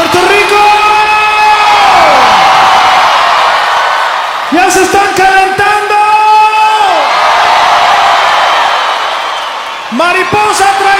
¡Puerto Rico! ¡Ya se están calentando! ¡Mariposa trae